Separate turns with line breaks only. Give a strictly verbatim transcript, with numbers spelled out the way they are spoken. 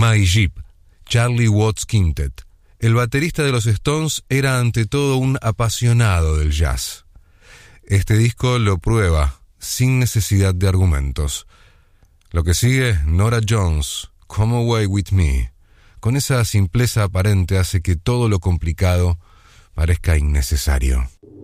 My Jeep, Charlie Watts Quintet. El baterista de los Stones era ante todo un apasionado del jazz. Este disco lo prueba sin necesidad de argumentos. Lo que sigue, Norah Jones, Come Away With Me. Con esa simpleza aparente hace que todo lo complicado parezca innecesario.